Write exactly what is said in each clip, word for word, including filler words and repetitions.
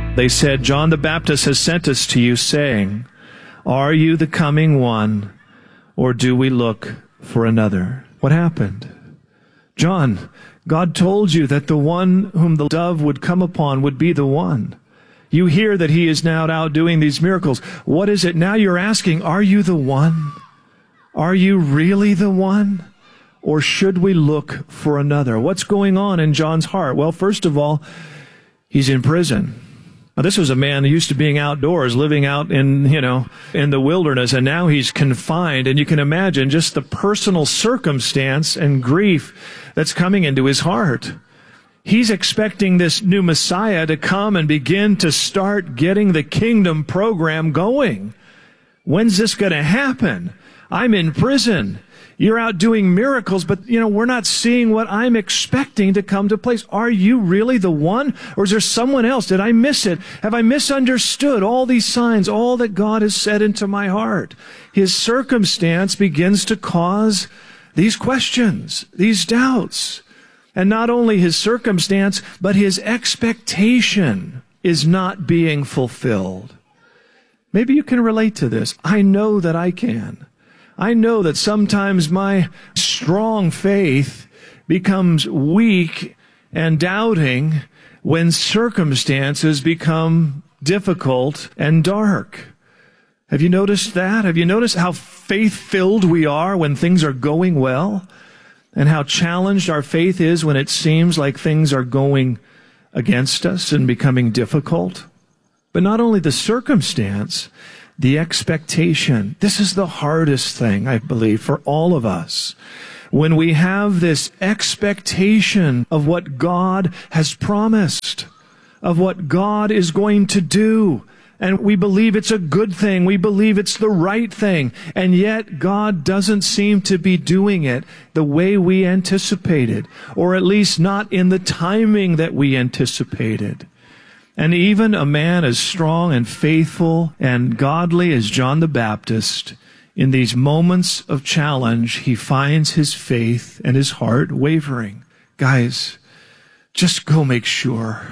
They said, "John the Baptist has sent us to you, saying, 'Are you the coming one, or do we look for another?'" What happened? "John, God told you that the one whom the dove would come upon would be the one. You hear that he is now out doing these miracles. What is it now you're asking? Are you the one? Are you really the one? Or should we look for another?" What's going on in John's heart? Well, first of all, he's in prison. Now, this was a man used to being outdoors, living out in, you know, in the wilderness, and now he's confined. And you can imagine just the personal circumstance and grief that's coming into his heart. He's expecting this new Messiah to come and begin to start getting the kingdom program going. When's this going to happen? I'm in prison. You're out doing miracles, but, you know, we're not seeing what I'm expecting to come to place. Are you really the one? Or is there someone else? Did I miss it? Have I misunderstood all these signs, all that God has said into my heart? His circumstance begins to cause these questions, these doubts. And not only his circumstance, but his expectation is not being fulfilled. Maybe you can relate to this. I know that I can. I know that sometimes my strong faith becomes weak and doubting when circumstances become difficult and dark. Have you noticed that? Have you noticed how faith-filled we are when things are going well? And how challenged our faith is when it seems like things are going against us and becoming difficult? But not only the circumstance, the expectation. This is the hardest thing, I believe, for all of us. When we have this expectation of what God has promised, of what God is going to do, and we believe it's a good thing, we believe it's the right thing, and yet God doesn't seem to be doing it the way we anticipated, or at least not in the timing that we anticipated. And even a man as strong and faithful and godly as John the Baptist, in these moments of challenge, he finds his faith and his heart wavering. Guys, just go make sure.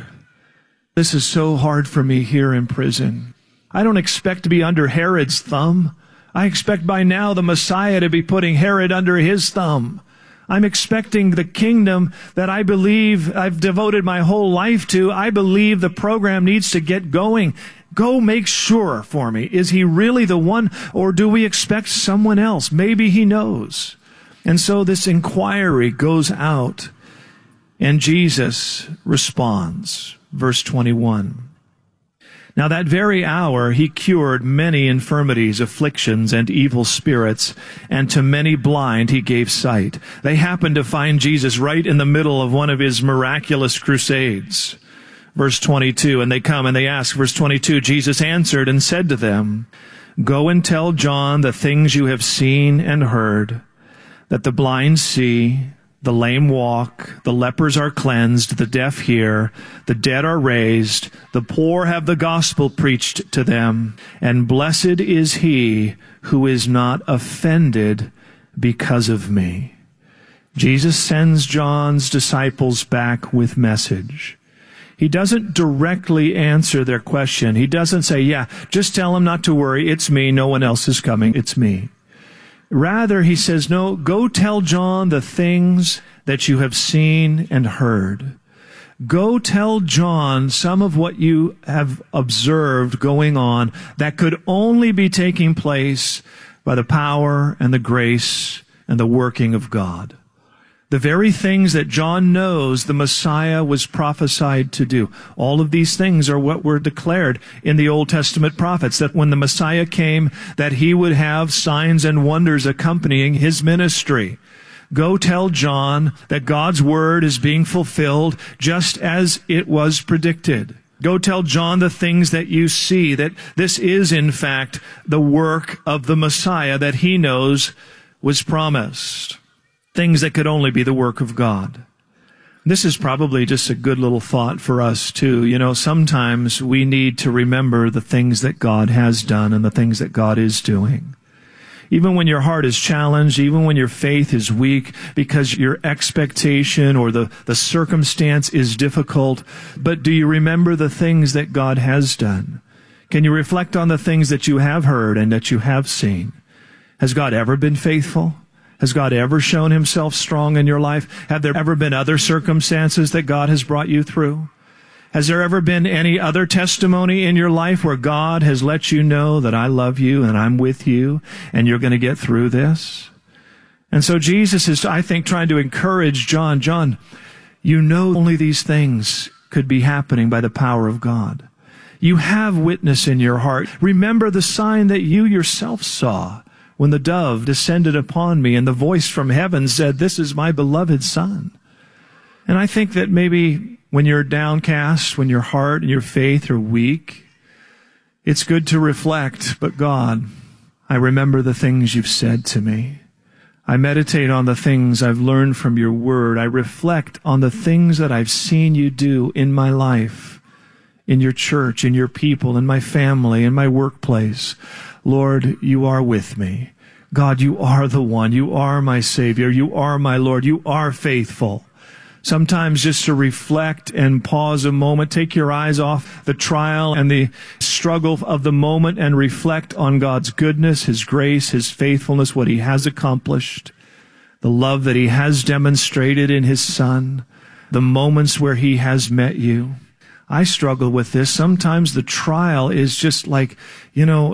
This is so hard for me here in prison. I don't expect to be under Herod's thumb. I expect by now the Messiah to be putting Herod under his thumb. I'm expecting the kingdom that I believe I've devoted my whole life to. I believe the program needs to get going. Go make sure for me. Is he really the one, or do we expect someone else? Maybe he knows. And so this inquiry goes out, and Jesus responds. Verse twenty-one. Now that very hour he cured many infirmities, afflictions, and evil spirits, and to many blind he gave sight. They happened to find Jesus right in the middle of one of his miraculous crusades. Verse twenty-two, and they come and they ask, verse twenty-two, Jesus answered and said to them, "Go and tell John the things you have seen and heard, that the blind see, the lame walk, the lepers are cleansed, the deaf hear, the dead are raised, the poor have the gospel preached to them, and blessed is he who is not offended because of me." Jesus sends John's disciples back with message. He doesn't directly answer their question. He doesn't say, yeah, just tell them not to worry, it's me, no one else is coming, it's me. Rather, he says, no, go tell John the things that you have seen and heard. Go tell John some of what you have observed going on that could only be taking place by the power and the grace and the working of God. The very things that John knows the Messiah was prophesied to do. All of these things are what were declared in the Old Testament prophets, that when the Messiah came, that he would have signs and wonders accompanying his ministry. Go tell John that God's word is being fulfilled just as it was predicted. Go tell John the things that you see, that this is in fact the work of the Messiah that he knows was promised. Things that could only be the work of God. This is probably just a good little thought for us too. You know, sometimes we need to remember the things that God has done and the things that God is doing. Even when your heart is challenged, even when your faith is weak, because your expectation or the, the circumstance is difficult. But do you remember the things that God has done? Can you reflect on the things that you have heard and that you have seen? Has God ever been faithful? Has God ever shown himself strong in your life? Have there ever been other circumstances that God has brought you through? Has there ever been any other testimony in your life where God has let you know that I love you and I'm with you and you're going to get through this? And so Jesus is, I think, trying to encourage John. John, you know only these things could be happening by the power of God. You have witness in your heart. Remember the sign that you yourself saw when the dove descended upon me and the voice from heaven said, "This is my beloved Son." And I think that maybe when you're downcast, when your heart and your faith are weak, it's good to reflect, but God, I remember the things you've said to me. I meditate on the things I've learned from your word. I reflect on the things that I've seen you do in my life, in your church, in your people, in my family, in my workplace. Lord, you are with me. God, you are the one. You are my Savior. You are my Lord. You are faithful. Sometimes just to reflect and pause a moment, take your eyes off the trial and the struggle of the moment and reflect on God's goodness, his grace, his faithfulness, what he has accomplished, the love that he has demonstrated in his Son, the moments where he has met you. I struggle with this. Sometimes the trial is just like, you know,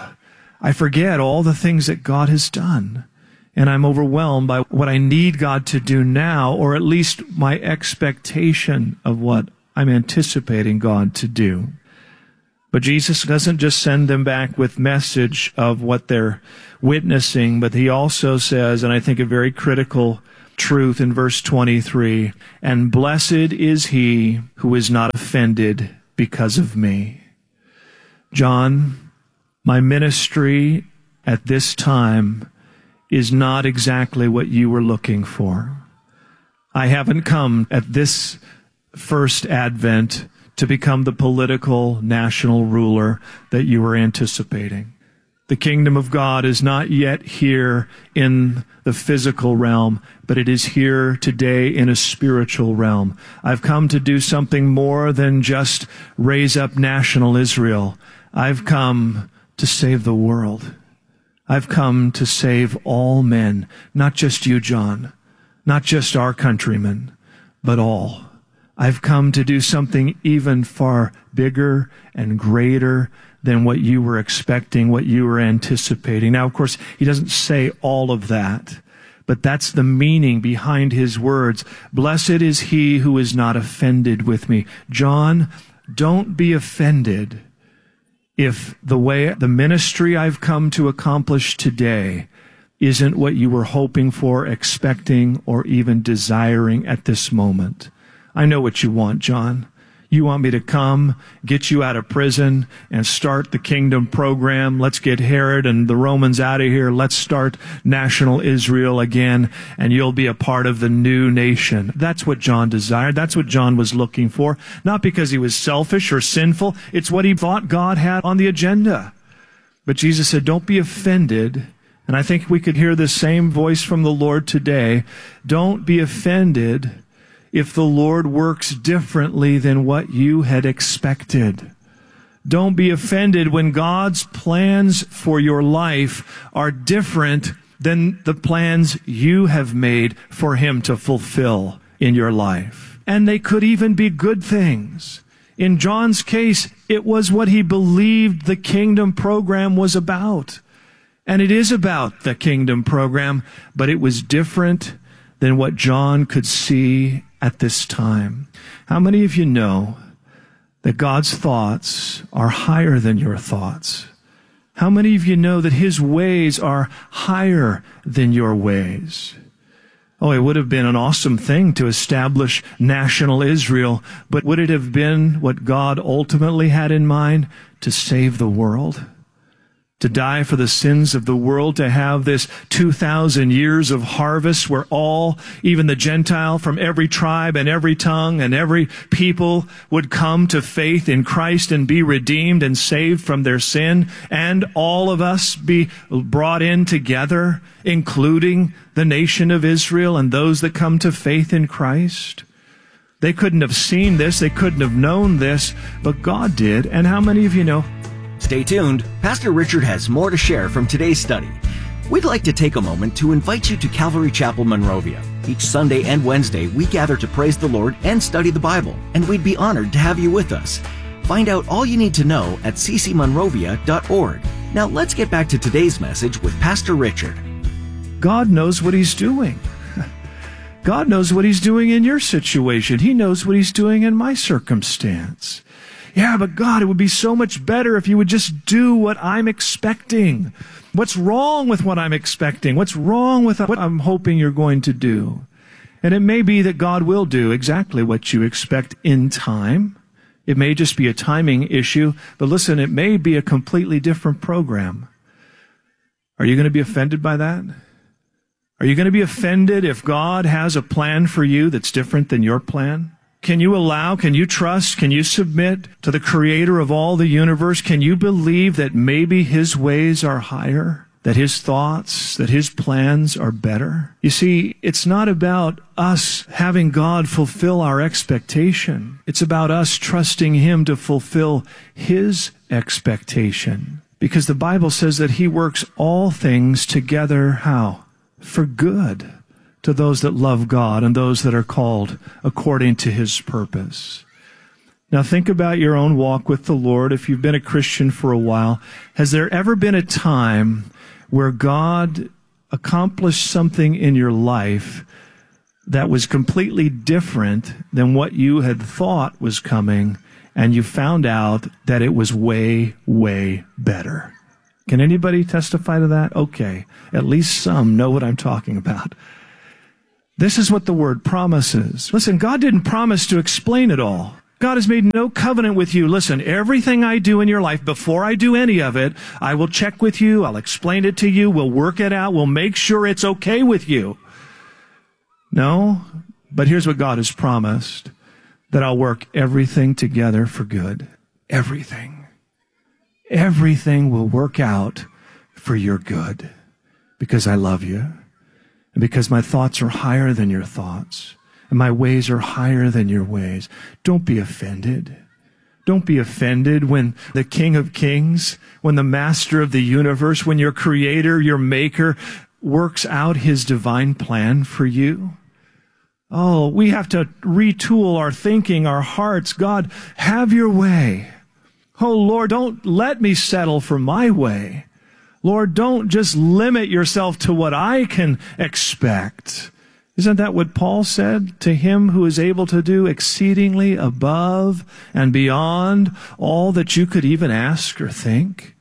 I forget all the things that God has done. And I'm overwhelmed by what I need God to do now, or at least my expectation of what I'm anticipating God to do. But Jesus doesn't just send them back with message of what they're witnessing, but he also says, and I think a very critical truth in verse twenty-three, "And blessed is he who is not offended because of me." John, my ministry at this time is not exactly what you were looking for. I haven't come at this first Advent to become the political national ruler that you were anticipating. The kingdom of God is not yet here in the physical realm, but it is here today in a spiritual realm. I've come to do something more than just raise up national Israel. I've come to save the world. I've come to save all men, not just you, John, not just our countrymen, but all. I've come to do something even far bigger and greater than what you were expecting, what you were anticipating. Now, of course, he doesn't say all of that, but that's the meaning behind his words. Blessed is he who is not offended with me. John, don't be offended if the way, the ministry I've come to accomplish today isn't what you were hoping for, expecting, or even desiring at this moment. I know what you want, John. You want me to come, get you out of prison, and start the kingdom program. Let's get Herod and the Romans out of here. Let's start national Israel again, and you'll be a part of the new nation. That's what John desired. That's what John was looking for. Not because he was selfish or sinful. It's what he thought God had on the agenda. But Jesus said, don't be offended. And I think we could hear the same voice from the Lord today. Don't be offended if the Lord works differently than what you had expected. Don't be offended when God's plans for your life are different than the plans you have made for him to fulfill in your life. And they could even be good things. In John's case, it was what he believed the kingdom program was about. And it is about the kingdom program, but it was different than what John could see at this time. How many of you know that God's thoughts are higher than your thoughts? How many of you know that his ways are higher than your ways? Oh, it would have been an awesome thing to establish national Israel, but would it have been what God ultimately had in mind? To save the world? to die for the sins of the world, to have this two thousand years of harvest where all, even the Gentile from every tribe and every tongue and every people would come to faith in Christ and be redeemed and saved from their sin, and all of us be brought in together, including the nation of Israel and those that come to faith in Christ. They couldn't have seen this, they couldn't have known this, but God did. And how many of you know? Stay tuned. Pastor Richard has more to share from today's study. We'd like to take a moment to invite you to Calvary Chapel, Monrovia. Each Sunday and Wednesday, we gather to praise the Lord and study the Bible, and we'd be honored to have you with us. Find out all you need to know at c c monrovia dot org. Now let's get back to today's message with Pastor Richard. God knows what He's doing. God knows what He's doing in your situation. He knows what He's doing in my circumstance. Yeah, but God, it would be so much better if you would just do what I'm expecting. What's wrong with what I'm expecting? What's wrong with what I'm hoping you're going to do? And it may be that God will do exactly what you expect in time. It may just be a timing issue, but listen, it may be a completely different program. Are you going to be offended by that? Are you going to be offended if God has a plan for you that's different than your plan? Can you allow, can you trust, can you submit to the Creator of all the universe? Can you believe that maybe His ways are higher, that His thoughts, that His plans are better? You see, it's not about us having God fulfill our expectation. It's about us trusting Him to fulfill His expectation. Because the Bible says that He works all things together, how? For good. To those that love God and those that are called according to His purpose. Now think about your own walk with the Lord. If you've been a Christian for a while, has there ever been a time where God accomplished something in your life that was completely different than what you had thought was coming, and you found out that it was way, way better? Can anybody testify to that? Okay, at least some know what I'm talking about. This is what the word promises. Listen, God didn't promise to explain it all. God has made no covenant with you. Listen, everything I do in your life, before I do any of it, I will check with you, I'll explain it to you, we'll work it out, we'll make sure it's okay with you. No, but here's what God has promised, that I'll work everything together for good. Everything. Everything will work out for your good, because I love you. And because my thoughts are higher than your thoughts, and my ways are higher than your ways. Don't be offended. Don't be offended when the King of Kings, when the Master of the universe, when your Creator, your Maker, works out His divine plan for you. Oh, we have to retool our thinking, our hearts. God, have your way. Oh, Lord, don't let me settle for my way. Lord, don't just limit yourself to what I can expect. Isn't that what Paul said? To Him who is able to do exceedingly above and beyond all that you could even ask or think.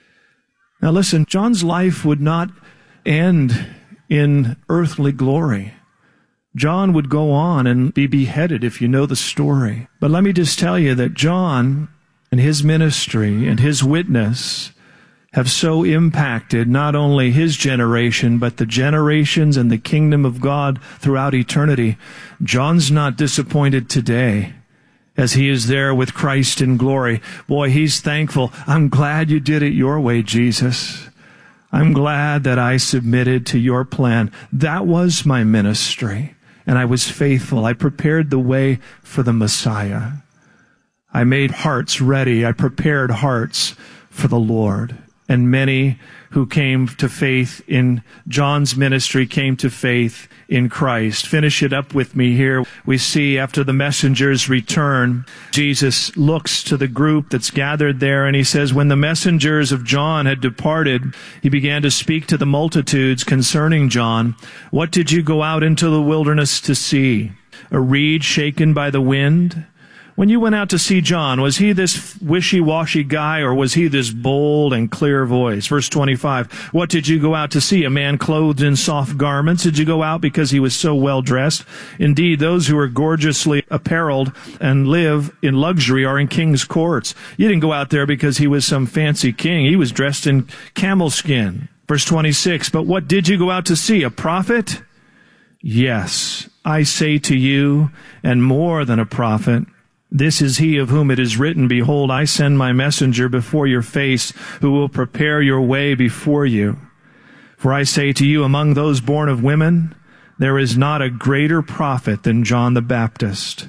Now listen, John's life would not end in earthly glory. John would go on and be beheaded if you know the story. But let me just tell you that John and his ministry and his witness have so impacted not only his generation, but the generations and the kingdom of God throughout eternity. John's not disappointed today as he is there with Christ in glory. Boy, he's thankful. I'm glad you did it your way, Jesus. I'm glad that I submitted to your plan. That was my ministry, and I was faithful. I prepared the way for the Messiah. I made hearts ready. I prepared hearts for the Lord. And many who came to faith in John's ministry came to faith in Christ. Finish it up with me here. We see after the messengers return, Jesus looks to the group that's gathered there, and He says, when the messengers of John had departed, He began to speak to the multitudes concerning John. What did you go out into the wilderness to see? A reed shaken by the wind? When you went out to see John, was he this wishy-washy guy, or was he this bold and clear voice? Verse twenty-five, what did you go out to see? A man clothed in soft garments? Did you go out because he was so well dressed? Indeed, those who are gorgeously apparelled and live in luxury are in king's courts. You didn't go out there because he was some fancy king. He was dressed in camel skin. Verse twenty-six, but what did you go out to see? A prophet? Yes, I say to you, and more than a prophet. This is he of whom it is written, behold, I send my messenger before your face, who will prepare your way before you. For I say to you, among those born of women, there is not a greater prophet than John the Baptist.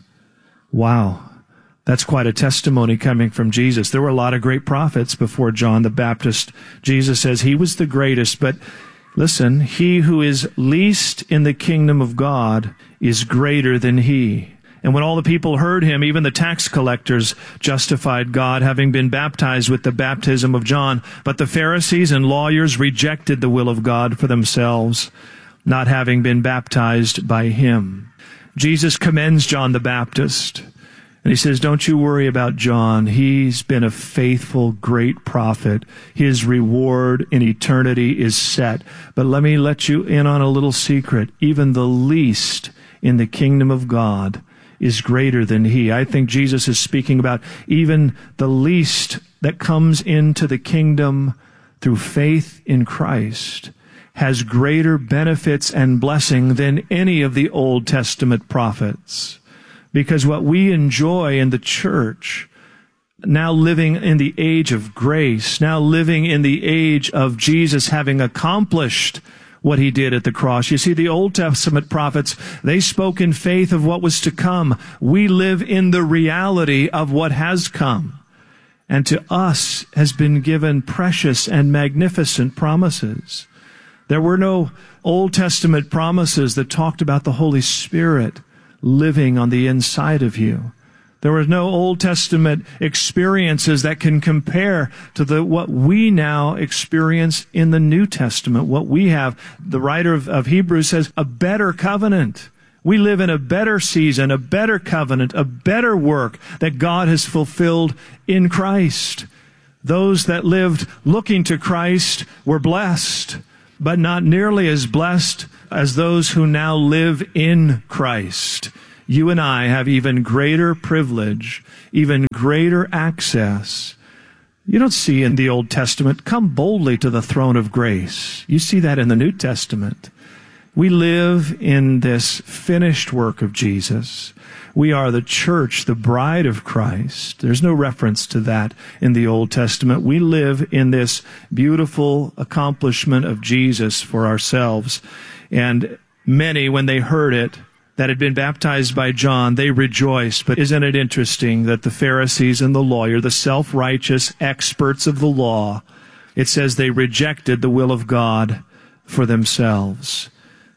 Wow, that's quite a testimony coming from Jesus. There were a lot of great prophets before John the Baptist. Jesus says he was the greatest, but listen, he who is least in the kingdom of God is greater than he. And when all the people heard him, even the tax collectors justified God, having been baptized with the baptism of John. But the Pharisees and lawyers rejected the will of God for themselves, not having been baptized by him. Jesus commends John the Baptist. And he says, don't you worry about John. He's been a faithful, great prophet. His reward in eternity is set. But let me let you in on a little secret. Even the least in the kingdom of God is greater than he. I think Jesus is speaking about even the least that comes into the kingdom through faith in Christ has greater benefits and blessing than any of the Old Testament prophets. Because what we enjoy in the church, now living in the age of grace, now living in the age of Jesus having accomplished what he did at the cross. You see, the Old Testament prophets, they spoke in faith of what was to come. We live in the reality of what has come. And to us has been given precious and magnificent promises. There were no Old Testament promises that talked about the Holy Spirit living on the inside of you. There were no Old Testament experiences that can compare to the what we now experience in the New Testament, what we have. The writer of, of Hebrews says, a better covenant. We live in a better season, a better covenant, a better work that God has fulfilled in Christ. Those that lived looking to Christ were blessed, but not nearly as blessed as those who now live in Christ. You and I have even greater privilege, even greater access. You don't see in the Old Testament, come boldly to the throne of grace. You see that in the New Testament. We live in this finished work of Jesus. We are the church, the bride of Christ. There's no reference to that in the Old Testament. We live in this beautiful accomplishment of Jesus for ourselves. And many, when they heard it, that had been baptized by John, they rejoiced. But isn't it interesting that the Pharisees and the lawyer, the self-righteous experts of the law, it says they rejected the will of God for themselves.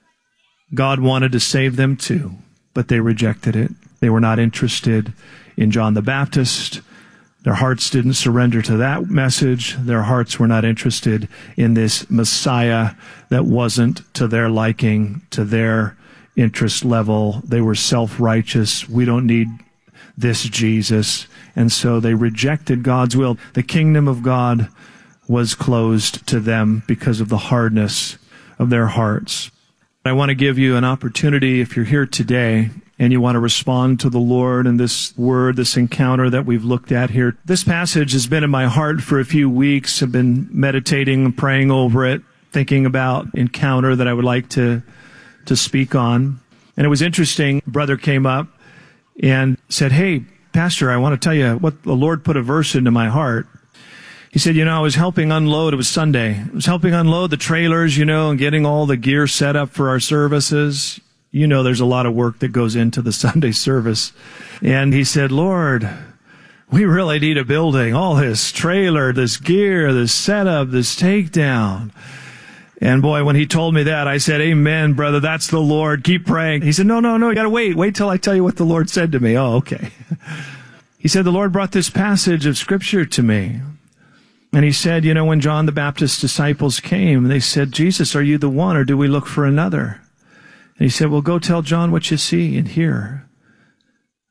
God wanted to save them too, but they rejected it. They were not interested in John the Baptist. Their hearts didn't surrender to that message. Their hearts were not interested in this Messiah that wasn't to their liking, to their interest level. They were self-righteous. We don't need this Jesus. And so they rejected God's will. The kingdom of God was closed to them because of the hardness of their hearts. I want to give you an opportunity, if you're here today and you want to respond to the Lord and this word, this encounter that we've looked at here. This passage has been in my heart for a few weeks. I've been meditating and praying over it, thinking about encounter that I would like to to speak on. And it was interesting. A brother came up and said, hey, Pastor, I want to tell you what the Lord put a verse into my heart. He said, you know, I was helping unload, it was Sunday, I was helping unload the trailers, you know, and getting all the gear set up for our services. You know, there's a lot of work that goes into the Sunday service. And he said, Lord, we really need a building, all this trailer, this gear, this setup, this takedown. And boy, when he told me that, I said, amen, brother, that's the Lord. Keep praying. He said, no, no, no, you got to wait. Wait till I tell you what the Lord said to me. Oh, okay. He said, the Lord brought this passage of Scripture to me. And he said, you know, when John the Baptist's disciples came, they said, Jesus, are you the one, or do we look for another? And he said, well, go tell John what you see and hear.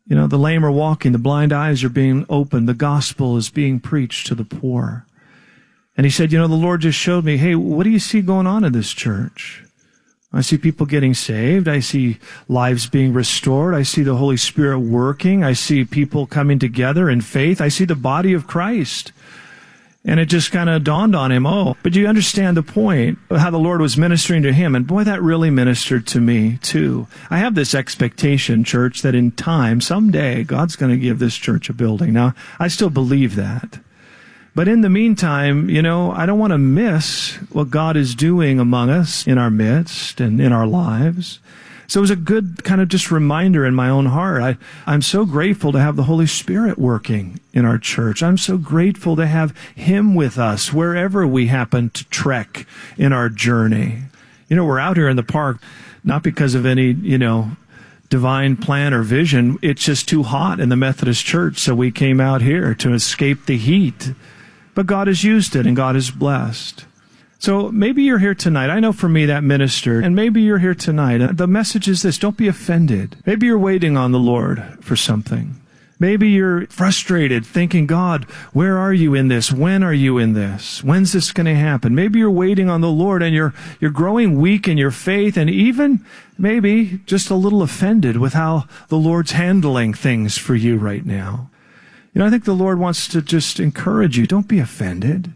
You know, the lame are walking, the blind eyes are being opened, the gospel is being preached to the poor. And he said, you know, the Lord just showed me, hey, what do you see going on in this church? I see people getting saved. I see lives being restored. I see the Holy Spirit working. I see people coming together in faith. I see the body of Christ. And it just kind of dawned on him, oh, but you understand the point of how the Lord was ministering to him. And boy, that really ministered to me too. I have this expectation, church, that in time, someday, God's going to give this church a building. Now, I still believe that. But in the meantime, you know, I don't want to miss what God is doing among us in our midst and in our lives. So it was a good kind of just reminder in my own heart. I, I'm so grateful to have the Holy Spirit working in our church. I'm so grateful to have Him with us wherever we happen to trek in our journey. You know, we're out here in the park, not because of any, you know, divine plan or vision. It's just too hot in the Methodist Church, so we came out here to escape the heat. But God has used it, and God is blessed. So maybe you're here tonight. I know for me that ministered, and maybe you're here tonight. The message is this: don't be offended. Maybe you're waiting on the Lord for something. Maybe you're frustrated, thinking, God, where are you in this? When are you in this? When's this going to happen? Maybe you're waiting on the Lord, and you're you're growing weak in your faith, and even maybe just a little offended with how the Lord's handling things for you right now. You know, I think the Lord wants to just encourage you. Don't be offended.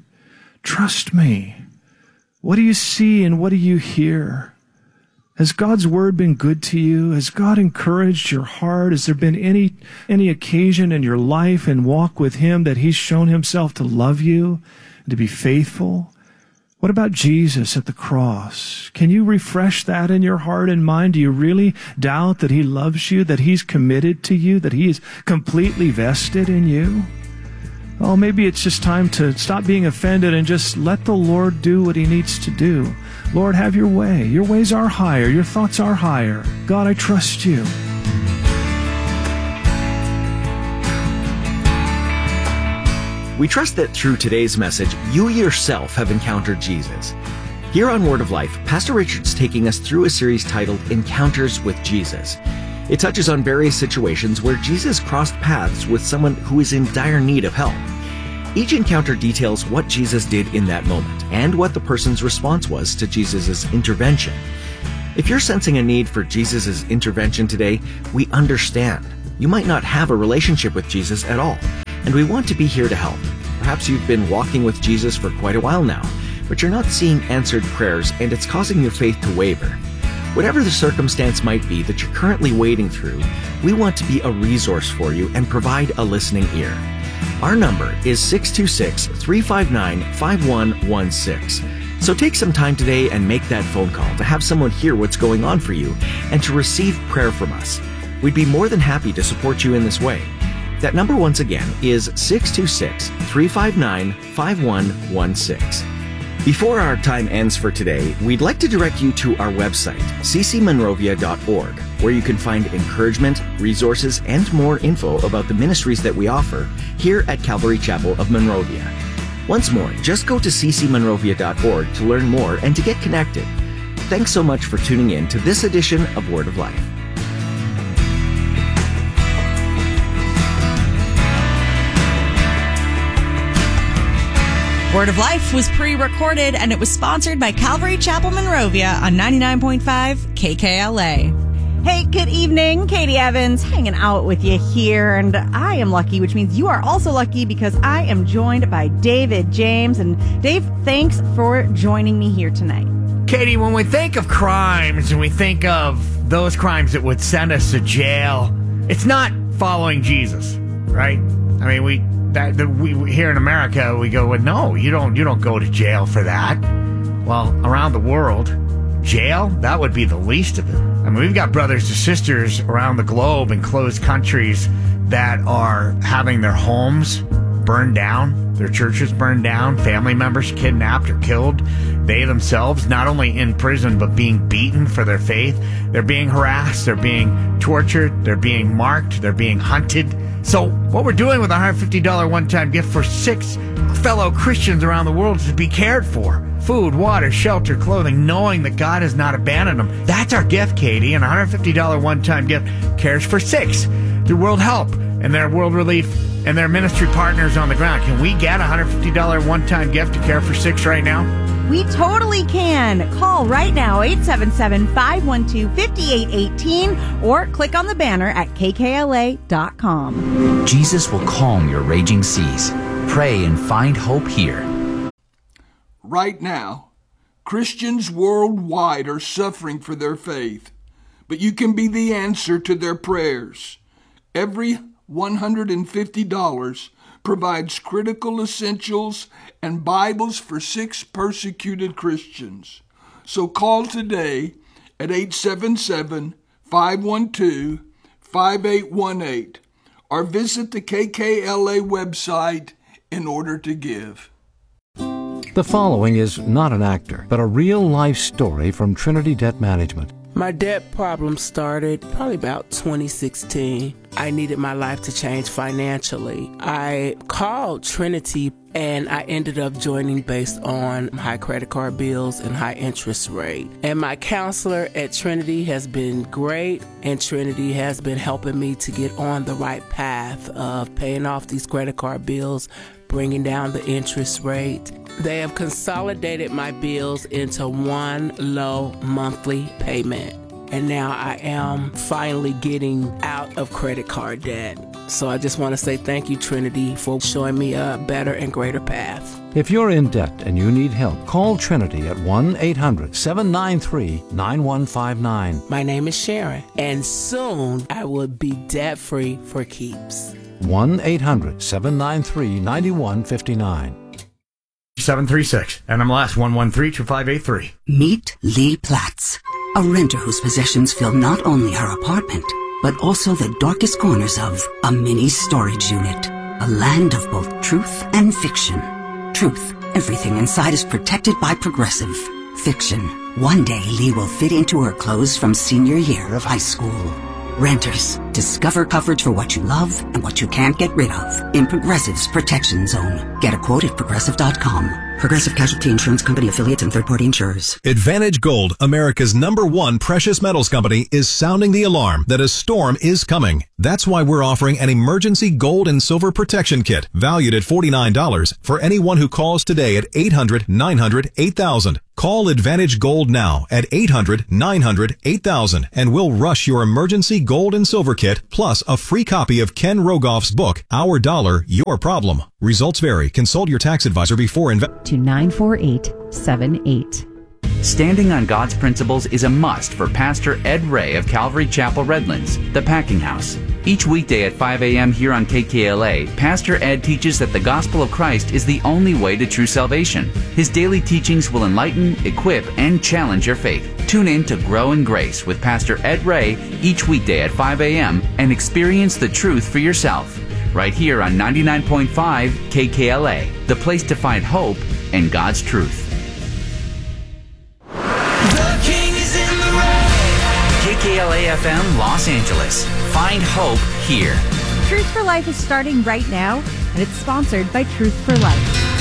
Trust me. What do you see and what do you hear? Has God's word been good to you? Has God encouraged your heart? Has there been any any occasion in your life and walk with Him that He's shown Himself to love you and to be faithful? What about Jesus at the cross? Can you refresh that in your heart and mind? Do you really doubt that He loves you, that He's committed to you, that He is completely vested in you? Oh, maybe it's just time to stop being offended and just let the Lord do what He needs to do. Lord, have your way. Your ways are higher. Your thoughts are higher. God, I trust you. We trust that through today's message, you yourself have encountered Jesus. Here on Word of Life, Pastor Richard's taking us through a series titled Encounters with Jesus. It touches on various situations where Jesus crossed paths with someone who is in dire need of help. Each encounter details what Jesus did in that moment and what the person's response was to Jesus' intervention. If you're sensing a need for Jesus' intervention today, we understand. You might not have a relationship with Jesus at all, and we want to be here to help. Perhaps you've been walking with Jesus for quite a while now, but you're not seeing answered prayers and it's causing your faith to waver. Whatever the circumstance might be that you're currently wading through, we want to be a resource for you and provide a listening ear. Our number is six two six, three five nine, five one one six. So take some time today and make that phone call to have someone hear what's going on for you and to receive prayer from us. We'd be more than happy to support you in this way. That number once again is six two six, three five nine, five one one six. Before our time ends for today, we'd like to direct you to our website, c c monrovia dot org, where you can find encouragement, resources, and more info about the ministries that we offer here at Calvary Chapel of Monrovia. Once more, just go to c c monrovia dot org to learn more and to get connected. Thanks so much for tuning in to this edition of Word of Life. Word of Life was pre-recorded and it was sponsored by Calvary Chapel Monrovia on ninety-nine point five K K L A. Hey, good evening. Katie Evans hanging out with you here, and I am lucky, which means you are also lucky because I am joined by David James. And Dave, thanks for joining me here tonight. Katie, when we think of crimes and we think of those crimes that would send us to jail, it's not following Jesus, right? I mean, we that, that we here in America we go, well, no, you don't you don't go to jail for that. Well, around the world, jail, that would be the least of it. I mean, we've got brothers and sisters around the globe in closed countries that are having their homes burned down, their churches burned down, family members kidnapped or killed. They themselves not only in prison, but being beaten for their faith. They're being harassed, they're being tortured, they're being marked, they're being hunted. So what we're doing with a one hundred fifty dollars one-time gift for six fellow Christians around the world is to be cared for. Food, water, shelter, clothing, knowing that God has not abandoned them. That's our gift, Katie, and a one hundred fifty dollars one-time gift cares for six. through World Help and their World Relief and their ministry partners on the ground. Can we get a one hundred fifty dollars one-time gift to Care for Six right now? We totally can. Call right now, eight seven seven, five one two, five eight one eight, or click on the banner at K K L A dot com. Jesus will calm your raging seas. Pray and find hope here. Right now, Christians worldwide are suffering for their faith, but you can be the answer to their prayers. Every one hundred fifty dollars provides critical essentials and Bibles for six persecuted Christians. So call today at eight seven seven, five one two, five eight one eight or visit the K K L A website in order to give. The following is not an actor, but a real-life story from Trinity Debt Management. My debt problem started probably about twenty sixteen. I needed my life to change financially. I called Trinity and I ended up joining based on high credit card bills and high interest rate. And my counselor at Trinity has been great, and Trinity has been helping me to get on the right path of paying off these credit card bills, bringing down the interest rate. They have consolidated my bills into one low monthly payment. And now I am finally getting out of credit card debt. So I just want to say thank you, Trinity, for showing me a better and greater path. If you're in debt and you need help, call Trinity at one eight hundred, seven nine three, nine one five nine. My name is Sharon, and soon I will be debt-free for keeps. one eight hundred, seven nine three, nine one five nine. seven three six, N M L S one one three two five eight three. Meet Lee Platts, a renter whose possessions fill not only her apartment, but also the darkest corners of a mini storage unit. A land of both truth and fiction. Truth, everything inside is protected by Progressive. Fiction, one day Lee will fit into her clothes from senior year of high school. Renters, discover coverage for what you love and what you can't get rid of in Progressive's Protection Zone. Get a quote at Progressive dot com. Progressive Casualty Insurance Company affiliates and third-party insurers. Advantage Gold, America's number one precious metals company, is sounding the alarm that a storm is coming. That's why we're offering an emergency gold and silver protection kit valued at forty-nine dollars for anyone who calls today at eight hundred, nine hundred, eight thousand. Call Advantage Gold now at eight hundred, nine hundred, eight thousand and we'll rush your emergency gold and silver kit plus a free copy of Ken Rogoff's book, Our Dollar, Your Problem. Results vary. Consult your tax advisor before investing. To nine four eight seven eight. Standing on God's principles is a must for Pastor Ed Ray of Calvary Chapel Redlands, the Packing House. Each weekday at five a.m. here on K K L A, Pastor Ed teaches that the gospel of Christ is the only way to true salvation. His daily teachings will enlighten, equip, and challenge your faith. Tune in to Grow in Grace with Pastor Ed Ray each weekday at five a.m. and experience the truth for yourself. Right here on ninety-nine point five K K L A, the place to find hope and God's truth. The King is in the room. K K L A F M, Los Angeles. Find hope here. Truth for Life is starting right now, and it's sponsored by Truth for Life.